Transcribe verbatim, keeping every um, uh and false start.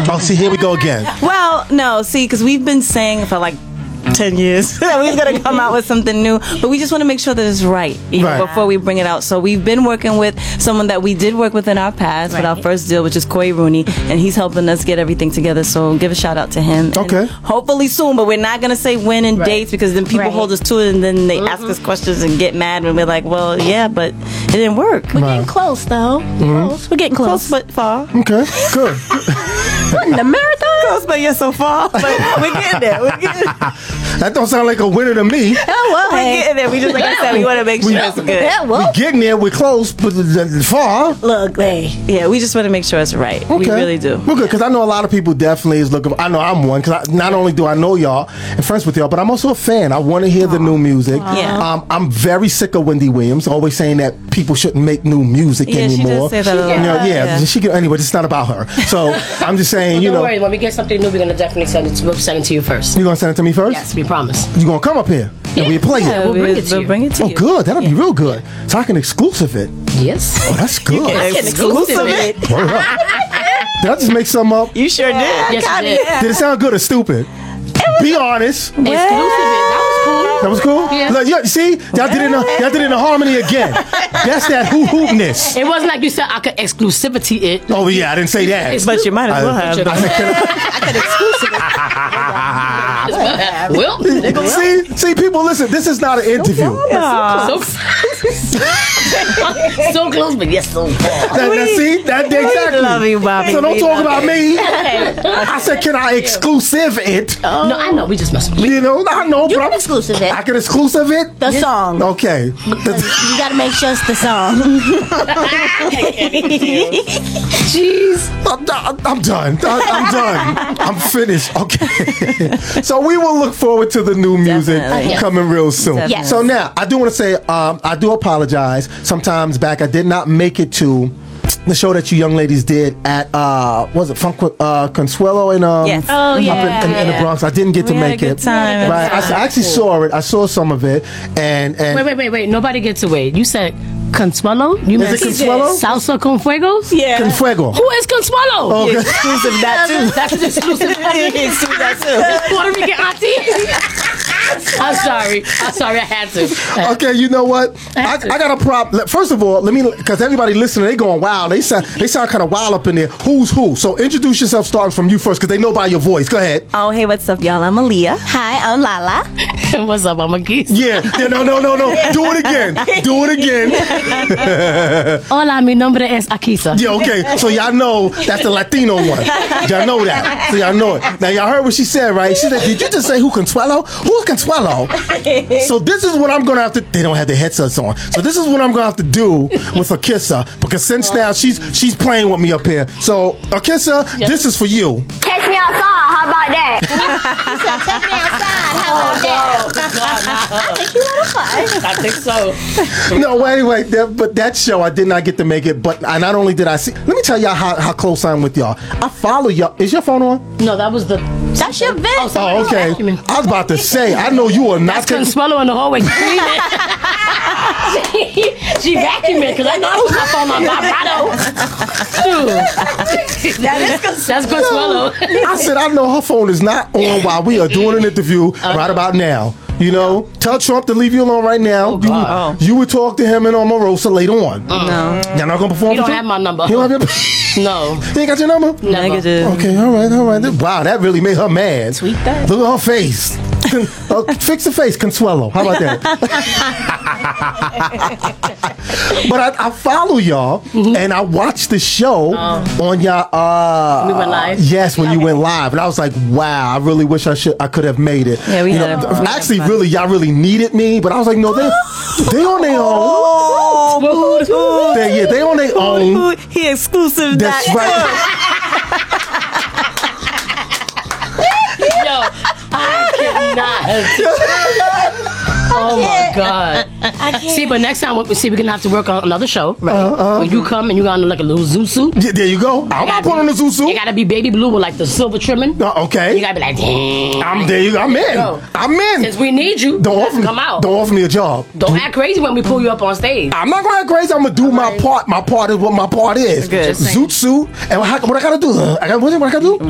Oh, see, here we go again. Well, no, see, because we've been saying for like ten years that we're going to come out with something new, but we just want to make sure that it's right, you Right. know, before we bring it out. So we've been working with someone that we did work with in our past with our first deal, which is Coy Rooney, and he's helping us get everything together. So give a shout out to him. Okay. And hopefully soon, but we're not going to say when and Right. dates, because then people Right. hold us to it, and then they ask us questions and get mad when we're like, well, yeah, but it didn't work. We're getting close, though. Close. We're getting close. Close but far. Okay, good. The marathon. Close but yet so far. But we're getting there. We're getting there. That don't sound like a winner to me. Oh, well, We're hey. getting there. We just, like I said, we want to make sure it's good. Yeah, well, We getting there. We're close, but the, the far. look, hey. Yeah, we just want to make sure it's right. Okay. We really do. We're good, because I know a lot of people definitely is looking. I know I'm one, because not only do I know y'all and friends with y'all, but I'm also a fan. I want to hear the new music. Yeah. Um, I'm very sick of Wendy Williams, always saying that people shouldn't make new music Yeah, she anymore. does say that a lot. You know, yeah, Yeah. she can, anyway, it's not about her. So I'm just saying, you Don't know, worry, when we get something new, we're gonna definitely send it. To, we'll send it to you first. you gonna send it to me first? Yes, we promise. You gonna come up here and we play Yeah, it? we'll bring it to we'll you. bring it to Oh, you. good. That'll be real good. So I can exclusive it. Yes. Oh, that's good. Exclusive it. Word up. Did I just make something up? You sure did. Yes, you did. Did it sound good or stupid? Be honest. Exclusive. That was cool. That was cool. Yeah. Look, yeah, see, y'all did it. In a, y'all did it in a harmony again. That's that hoop hoopness. It wasn't like you said I could exclusivity it. Oh yeah, I didn't say that. But you might as well have. I said, can Well, I- see, see, people, listen. This is not an interview. so, so close, but yes, so far. That, that, see, that exactly. love you, Bobby. So don't We talk love about me. I said, can I exclusive it? No, I know. We just messing with you. You know, I know, You but can I'm- exclusive it. I can exclusive it. The song. Okay. You gotta make sure it's the song. Jeez. I'm, done. I'm done. I'm, I'm done. I'm finished. Okay. So we will look forward to the new music Definitely. coming real soon. Definitely. So now, I do want to say, um, I do apologize. Sometimes back, I did not make it to the show that you young ladies did at, uh, what was it, Funk uh, Consuelo in, um, Yes. Oh, up in, yeah. in, in the Bronx. I didn't get to We had a make good it. time. Right. I, s- I actually saw it. I saw some of it. And, and Wait, wait, wait, wait. Nobody gets away. You said Consuelo? You Is it meant Consuelo? Salsa con fuegos? Yeah. Confuego. Who is Consuelo? Okay. Exclusive that too. That's an exclusive. Exclusive that too. Puerto Rican auntie. I'm sorry. I'm sorry. I had to. Okay, you know what? I, I got a problem. First of all, let me, because everybody listening, they going, wow, they sound they sound kind of wild up in there. Who's who? So introduce yourself, starting from you first, because they know by your voice. Go ahead. Oh, hey, what's up, y'all? I'm Aaliyah. Hi, I'm Lala. What's up? I'm a geese. Yeah, yeah, no, no, no, no. Do it again. Do it again. Hola, mi nombre es Akisa. Yeah, okay. So y'all know that's the Latino one. Y'all know that. So y'all know it. Now y'all heard what she said, right? She said, "Did you just say who Consuelo? Who's Consuelo?" So this is what I'm gonna have to. They don't have their headsets on. So this is what I'm gonna have to do with Akissa, because since now she's she's playing with me up here. So Akissa, this is for you. Catch me outside. How about that? Take me outside. How about that? I think you want to fight. I think so. No, wait, wait. That, but that show I did not get to make it. But I not only did I see. Let me tell y'all how, how close I am with y'all. I follow y'all. Is your phone on? No, that was the. That's your vent. Oh, sorry. Oh, okay. Vacuuming. I was about to say. I know you are not. That's Consuelo in the hallway cleaning. She vacuuming because I know I was up on my vibrato. That is That's Consuelo. I said, I know her phone is not on while we are doing an interview right about now. You know, tell Trump to leave you alone right now. you, God. you would talk to him and Omarosa later on. No. Y'all not gonna perform? You don't for have my number. You don't have your. No. You ain't got your number? Never. Negative. Okay, all right, all right. Wow, that really made her mad. Tweet that. Look at her face. uh, fix the face, Consuelo. How about that? But I, I follow y'all and I watched the show on y'all. Uh, We went live? Yes, when you went live, and I was like, wow, I really wish I should. I could have made it. Yeah, we You had know, a- actually, really, y'all really needed me, but I was like, no, they they on their own. Oh, They, yeah, they on their own. he exclusive That's that right. Yo, I cannot. Oh my God. I can't. See, but next time, we see, we're gonna have to work on another show. Right. Uh, When you come and you got on like a little zoo suit. Yeah, there you go. I'm not putting on the zoo It suit. gotta be baby blue with like the silver trimming. Uh, okay. You gotta be like, damn. I'm there. You, I'm in. Go. I'm in. Since we need you, Don't let's offer me. come out. Don't offer me a job. Don't act crazy when we pull you up on stage. I'm not gonna act crazy. I'm gonna do my part. My part is what my part is. Good. Zoot suit. And what I, what I gotta do? I got what I gotta do?